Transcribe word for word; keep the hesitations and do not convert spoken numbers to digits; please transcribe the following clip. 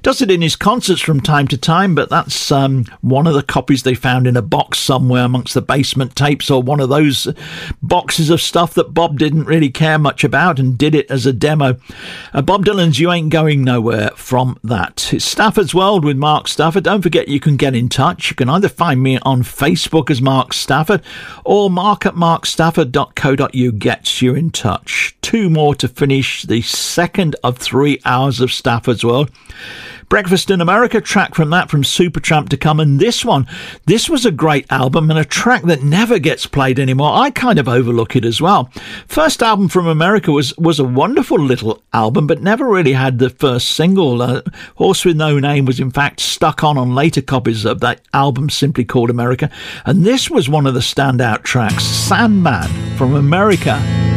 Does it in his concerts from time to time, but that's um, one of the copies they found in a box somewhere amongst the basement tapes, or one of those boxes of stuff that Bob didn't really care much about and did it as a demo. Uh, Bob Dylan's You Ain't Going Nowhere from that. It's Stafford's World with Mark Stafford. Don't forget you can get in touch. You can either find me on Facebook as Mark Stafford, or mark at mark stafford dot co dot u k gets you in touch. Two more to finish the second of three hours of Stafford's World. Breakfast in America, track from that from Supertramp to come, and this one, this was a great album and a track that never gets played anymore. I kind of overlook it as well. First album from America was was a wonderful little album, but never really had the first single. Uh, Horse with No Name was in fact stuck on on later copies of that album simply called America, and this was one of the standout tracks, Sandman from America.